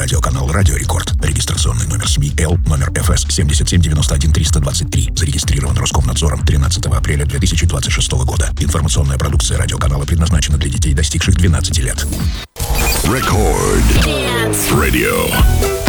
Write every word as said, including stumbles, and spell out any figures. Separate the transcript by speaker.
Speaker 1: Радиоканал «Радио Рекорд». Регистрационный номер семьи Л, номер эф эс семь семь девять один три два три. Зарегистрирован Роскомнадзором тринадцатого апреля две тысячи двадцать шестого года. Информационная продукция радиоканала предназначена для детей, достигших двенадцати лет.
Speaker 2: Рекорд. Radio.